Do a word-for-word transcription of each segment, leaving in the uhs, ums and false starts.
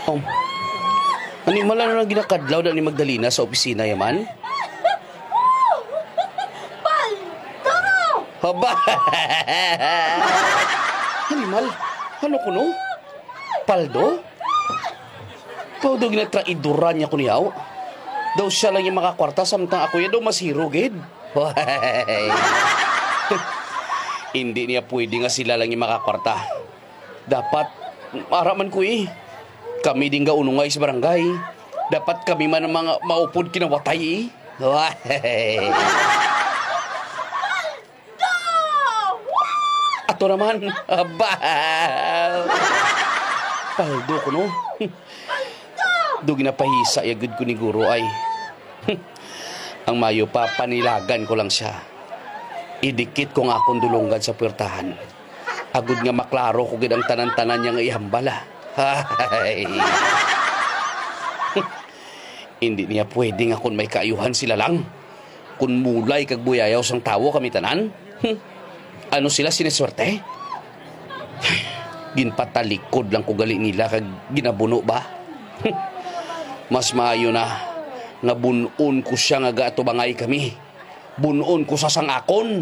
Um, animal na lang ginakadlaw na ni Magdalena sa opisina yaman? Paldo! Haba! Animal? Ano ko no? Paldo? Paldo ginatraiduran niya ko niyaw? Daw siya lang yung makakwarta samtang ako yan daw masiro, gid. Hindi niya pwede nga sila lang yung makakwarta. Dapat, araman ko eh. Kami din ga unungay sa barangay. Dapat kami man ang mga maupod kinawatay eh. Ato naman, aba. Paldo ko no. Do ginapahisa yagud ko ni guro ay. Ang mayo pa panilagan ko lang siya. Idikit ko nga akong dulungan sa puwertahan. Agud nga maklaro ko gid ang tanan-tanan niya nga ihambala. Hay. Hindi niya pwede nga kung may kaayuhan sila lang. Kung mulay kag buyayaw sang tawo kami tanan. Ano sila sineswerte? Ginpatalikod lang ko gali nila kag ginabuno ba? Mas maayo na nga bunon ko siya nga gaatubangay kami. Bunon ko sa sangakon.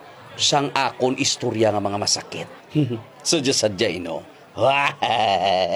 Sangakon istorya nga mga masakit. Sadya-sadya, ino.